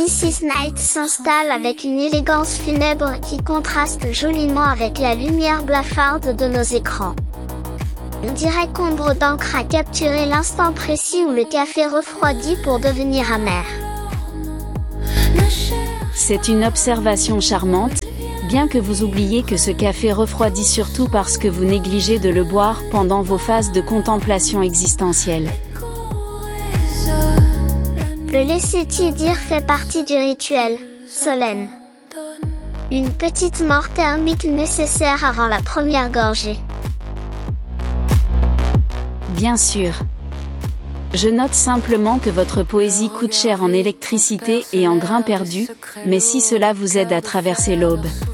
Mrs. Knight s'installe avec une élégance funèbre qui contraste joliment avec la lumière blafarde de nos écrans. On dirait qu'Ombre d'encre a capturé l'instant précis où le café refroidit pour devenir amer. C'est une observation charmante, bien que vous oubliez que ce café refroidit surtout parce que vous négligez de le boire pendant vos phases de contemplation existentielle. Le laisser tiédir fait partie du rituel, Solène. Une petite mort thermique nécessaire avant la première gorgée. Bien sûr. Je note simplement que votre poésie coûte cher en électricité et en grains perdus, mais si cela vous aide à traverser l'aube.